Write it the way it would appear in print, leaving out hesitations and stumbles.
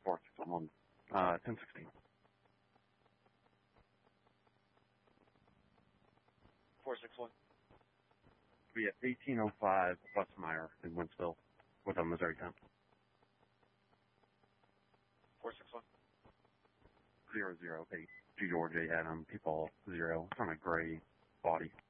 4611, 1016. 461. Be at 1805 Westmeyer in Wentzville with a Missouri temp. 461. 008 to Georgia Adam, people 0. It's on a gray body.